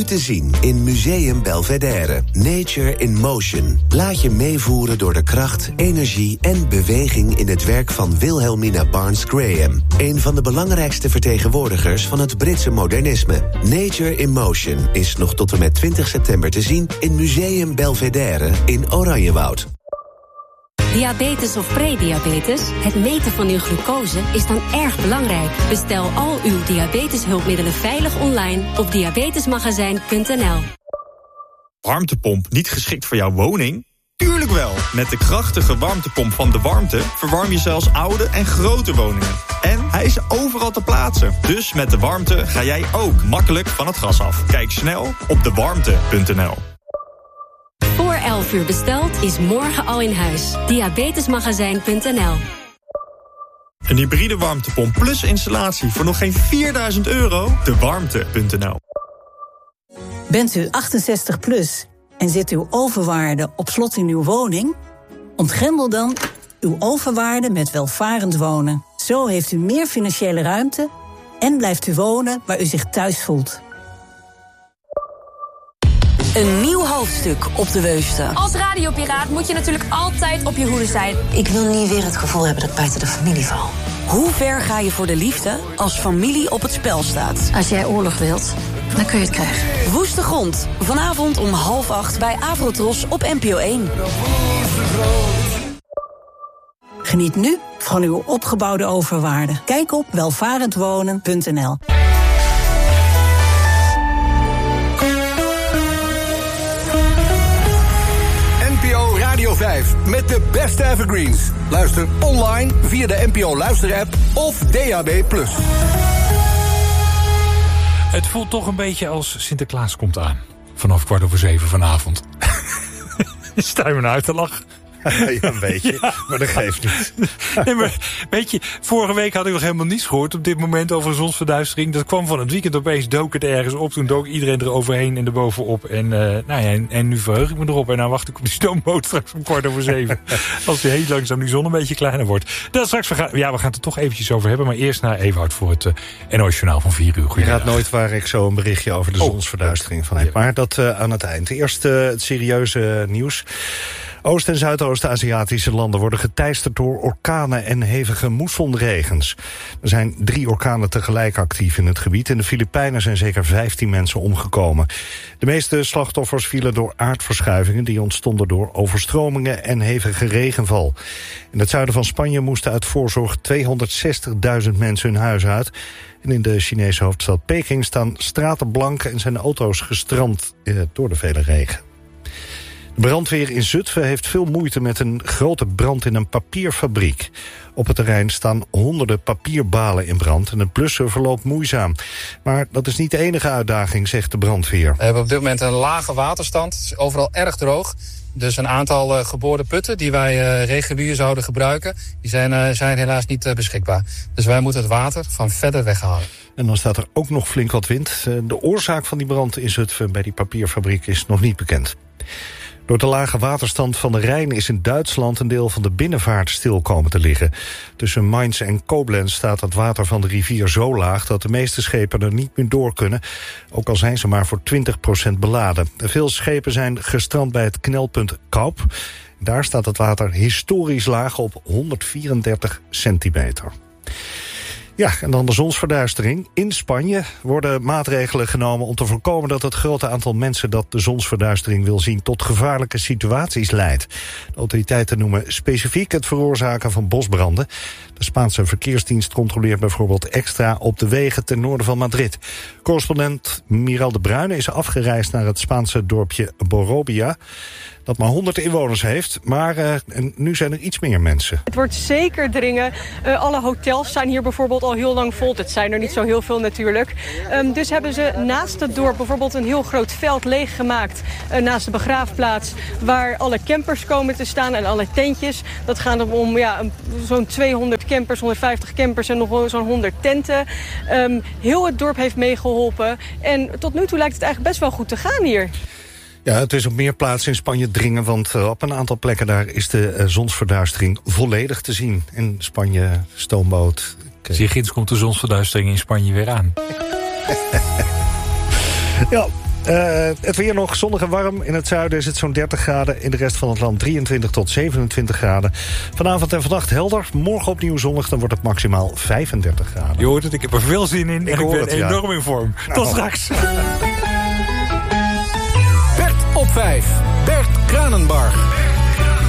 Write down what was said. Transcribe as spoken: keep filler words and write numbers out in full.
te zien in Museum Belvedere. Nature in Motion. Laat je meevoeren door de kracht, energie en beweging in het werk van Wilhelmina Barnes Graham. Een van de belangrijkste vertegenwoordigers van het Britse modernisme. Nature in Motion is nog tot en met twintig september te zien in Museum Belvedere in Oranjewoud. Diabetes of prediabetes, het meten van uw glucose is dan erg belangrijk. Bestel al uw diabeteshulpmiddelen veilig online op diabetesmagazijn punt n l. Warmtepomp niet geschikt voor jouw woning? Tuurlijk wel! Met de krachtige warmtepomp van De Warmte verwarm je zelfs oude en grote woningen. En hij is overal te plaatsen. Dus met De Warmte ga jij ook makkelijk van het gas af. Kijk snel op de warmte punt n l. Voor elf uur besteld is morgen al in huis. diabetesmagazijn punt n l. Een hybride warmtepomp plus installatie voor nog geen vierduizend euro? de warmte punt n l. Bent u achtenzestig plus en zit uw overwaarde op slot in uw woning? Ontgrendel dan uw overwaarde met welvarend wonen. Zo heeft u meer financiële ruimte en blijft u wonen waar u zich thuis voelt. Een nieuw hoofdstuk op de Weuste. Als radiopiraat moet je natuurlijk altijd op je hoede zijn. Ik wil niet weer het gevoel hebben dat ik buiten de familie val. Hoe ver ga je voor de liefde als familie op het spel staat? Als jij oorlog wilt, dan kun je het krijgen. Woeste Grond. Vanavond om half acht bij Avrotros op N P O één. Geniet nu van uw opgebouwde overwaarde. Kijk op welvarendwonen punt n l. Radio vijf met de beste evergreens. Luister online via de N P O Luister-app of D A B plus. Het voelt toch een beetje als Sinterklaas komt aan. Vanaf kwart over zeven vanavond. Sta je me nou uit te lachen? Ja, een beetje, ja. Maar dat geeft niet. Nee, maar weet je, vorige week had ik nog helemaal niets gehoord op dit moment over een zonsverduistering. Dat kwam van het weekend opeens, dook het ergens op. Toen dook iedereen er overheen en erbovenop. En, uh, nou ja, en, en nu verheug ik me erop. En nou wacht ik op die stoomboot straks om kwart over zeven. Als die heel langzaam die zon een beetje kleiner wordt. Dan straks, we gaan, ja, we gaan het er toch eventjes over hebben. Maar eerst naar Ewout voor het uh, N O S-journaal van vier uur. Je raadt nooit waar ik zo een berichtje over de oh, zonsverduistering van heb. Maar dat uh, aan het eind. Eerst uh, het serieuze nieuws. Oost- en Zuidoost-Aziatische landen worden geteisterd door orkanen en hevige moessonregens. Er zijn drie orkanen tegelijk actief in het gebied. In de Filipijnen zijn zeker vijftien mensen omgekomen. De meeste slachtoffers vielen door aardverschuivingen die ontstonden door overstromingen en hevige regenval. In het zuiden van Spanje moesten uit voorzorg tweehonderdzestigduizend mensen hun huis uit. En in de Chinese hoofdstad Peking staan straten blank en zijn auto's gestrand eh, door de vele regen. De brandweer in Zutphen heeft veel moeite met een grote brand in een papierfabriek. Op het terrein staan honderden papierbalen in brand en het blussen verloopt moeizaam. Maar dat is niet de enige uitdaging, zegt de brandweer. We hebben op dit moment een lage waterstand. Het is overal erg droog. Dus een aantal uh, geboorde putten die wij uh, regulier zouden gebruiken, die zijn, uh, zijn helaas niet uh, beschikbaar. Dus wij moeten het water van verder weghalen. En dan staat er ook nog flink wat wind. De oorzaak van die brand in Zutphen bij die papierfabriek is nog niet bekend. Door de lage waterstand van de Rijn is in Duitsland een deel van de binnenvaart stil komen te liggen. Tussen Mainz en Koblenz staat het water van de rivier zo laag dat de meeste schepen er niet meer door kunnen, ook al zijn ze maar voor twintig procent beladen. Veel schepen zijn gestrand bij het knelpunt Kaup. Daar staat het water historisch laag op honderdvierendertig centimeter. Ja, en dan de zonsverduistering. In Spanje worden maatregelen genomen om te voorkomen dat het grote aantal mensen dat de zonsverduistering wil zien tot gevaarlijke situaties leidt. De autoriteiten noemen specifiek het veroorzaken van bosbranden. De Spaanse verkeersdienst controleert bijvoorbeeld extra op de wegen ten noorden van Madrid. Correspondent Miral de Bruyne is afgereisd naar het Spaanse dorpje Borobia, dat maar honderd inwoners heeft, maar uh, nu zijn er iets meer mensen. Het wordt zeker dringen. Uh, alle hotels zijn hier bijvoorbeeld al heel lang vol. Het zijn er niet zo heel veel natuurlijk. Um, dus hebben ze naast het dorp bijvoorbeeld een heel groot veld leeggemaakt, uh, naast de begraafplaats, waar alle campers komen te staan en alle tentjes. Dat gaat om ja, zo'n tweehonderd campers, honderdvijftig campers en nog zo'n honderd tenten. Um, heel het dorp heeft meegeholpen. En tot nu toe lijkt het eigenlijk best wel goed te gaan hier. Ja, het is op meer plaatsen in Spanje dringen, want uh, op een aantal plekken daar is de uh, zonsverduistering volledig te zien. In Spanje, stoomboot. Okay. Zie je, ginds komt de zonsverduistering in Spanje weer aan. Ja, Uh, het weer nog zonnig en warm. In het zuiden is het zo'n dertig graden. In de rest van het land drieëntwintig tot zevenentwintig graden. Vanavond en vannacht helder. Morgen opnieuw zonnig. Dan wordt het maximaal vijfendertig graden. Je hoort het, ik heb er veel zin in. Ik en ik ben het, ja. enorm in vorm. Nou. Tot straks. Bert op vijf. Bert Kranenbarg.